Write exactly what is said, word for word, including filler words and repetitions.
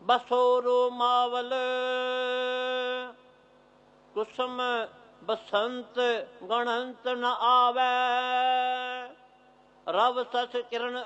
ਬਸੋ ਰੋਮਾਵਲ। ਕੁਸਮ ਬਸੰਤ ਗਣੰਤ ਨ ਆਵੈ, ਰਵ ਸਸ ਕਿਰਨ